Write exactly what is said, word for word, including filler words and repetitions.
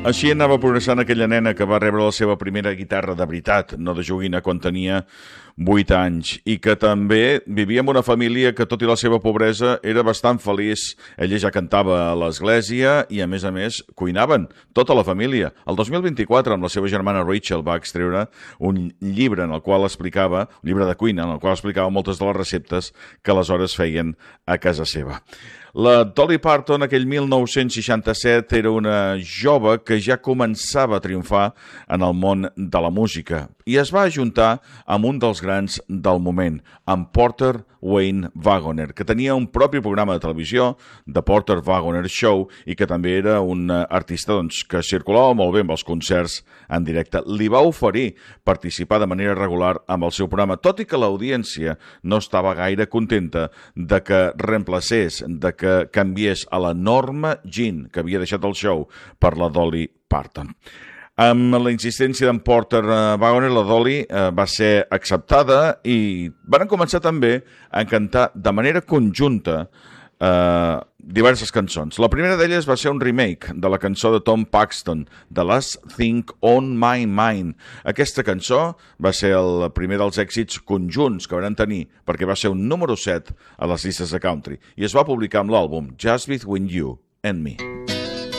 Així anava progressant aquella nena que va rebre la seva primera guitarra de veritat, no de joguina, quan tenia vuit anys, i que també vivia en una família que, tot i la seva pobresa, era bastant feliç. Ella ja cantava a l'església i, a més a més, cuinaven, tota la família. El dos mil vint-i-quatre, amb la seva germana Rachel, va extreure un llibre en el qual explicava, un llibre de cuina, en el qual explicava moltes de les receptes que aleshores feien a casa seva. La Dolly Parton, aquell mil nou-cents seixanta-set, era una jove que ja començava a triomfar en el món de la música i es va ajuntar amb un dels grans del moment, amb Porter Wayne Wagoner, que tenia un propi programa de televisió, The Porter Wagoner Show, i que també era un artista doncs, que circulava molt bé amb els concerts en directe. Li va oferir participar de manera regular amb el seu programa, tot i que l'audiència no estava gaire contenta de que reemplacés, de que canviés a la Norma Jean, que havia deixat el show, per la Dolly Parton. Amb la insistència d'en Porter Wagoner, la Dolly eh, va ser acceptada i van començar també a cantar de manera conjunta eh, diverses cançons. La primera d'elles va ser un remake de la cançó de Tom Paxton, The Last Thing on My Mind. Aquesta cançó va ser el primer dels èxits conjunts que van tenir, perquè va ser un número set a les llistes de country, i es va publicar amb l'àlbum Just Between You and Me.